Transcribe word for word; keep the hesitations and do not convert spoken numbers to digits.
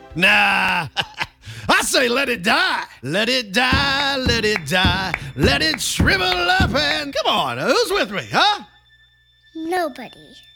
Nah, I say let it die. Let it die, let it die, let it shrivel up and come on, who's with me, huh? Nobody.